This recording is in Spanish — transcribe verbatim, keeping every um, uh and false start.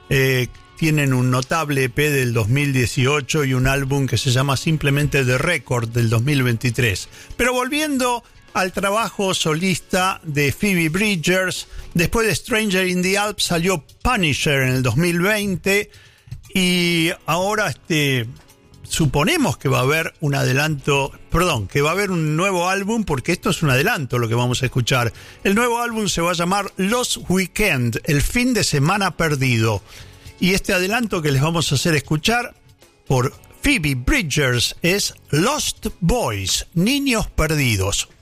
Eh, tienen un notable E P del dos mil dieciocho y un álbum que se llama simplemente The Record del dos mil veintitrés. Pero volviendo al trabajo solista de Phoebe Bridgers, después de Stranger in the Alps salió Punisher en el dos mil veinte y ahora este... suponemos que va a haber un adelanto, perdón, que va a haber un nuevo álbum, porque esto es un adelanto lo que vamos a escuchar. El nuevo álbum se va a llamar Lost Weekend, el fin de semana perdido. Y este adelanto que les vamos a hacer escuchar por Phoebe Bridgers es Lost Boys, niños perdidos.